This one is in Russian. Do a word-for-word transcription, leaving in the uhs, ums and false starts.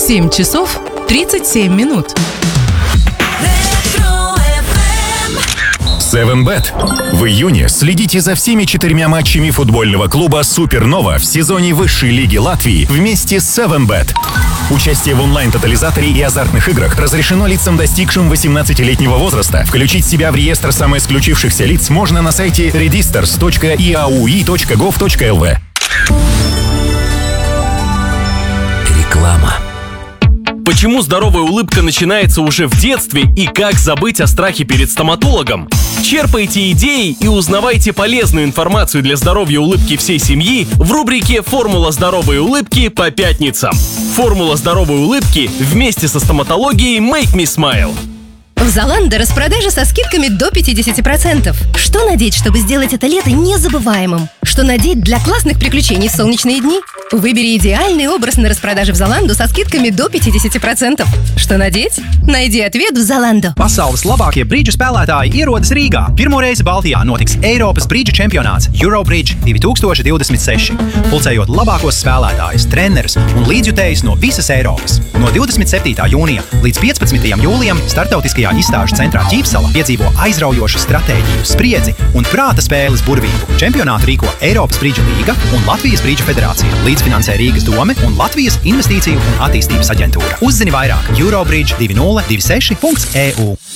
семь часов тридцать семь минут. севен бет. В июне следите за всеми четырьмя матчами футбольного клуба «Супернова» в сезоне высшей лиги Латвии вместе с севен бет. Участие в онлайн-тотализаторе и азартных играх разрешено лицам, достигшим восемнадцатилетнего возраста. Включить себя в реестр самоисключившихся лиц можно на сайте редистерс точка и а у и точка гов точка эл ви. Реклама. Почему здоровая улыбка начинается уже в детстве и как забыть о страхе перед стоматологом? Черпайте идеи и узнавайте полезную информацию для здоровья улыбки всей семьи в рубрике «Формула здоровой улыбки» по пятницам. Формула здоровой улыбки вместе со стоматологией Make Me Smile. В Zalando распродажа со скидками до пятьдесят процентов. Что надеть, чтобы сделать это лето незабываемым? Что надеть для классных приключений в солнечные дни? Выбери идеальный образ на распродаже в Zalando со скидками до пятьдесят процентов. Что надеть? Найди ответ в Zalando. Pasaules labākie brīdžu spēlētāji ierodas Rīgā. Pirmo reizi Baltijā notiks Eiropas brīdžu čempionāts Eurobridge divi tūkstoši divdesmit seši. Pulcējot labākos spēlētājus, trenerus un līdzjutējus no visas Eiropas. No divdesmit septītā jūnija līdz piecpadsmitajam jūlijam starptautiskajā izstāžu centrā Ķīpsala piedzīvo aizraujošu stratēģiju, spriedzi un prāta spēles burvību. Čempionātu rīko Eiropas brīdžu līga un Latvijas brīdžu federācija. Līdzfinansē Rīgas dome un Latvijas investīciju un attīstības aģentūra. Uzzini vairāk eurobridge divi nulle divi seši punkts e u.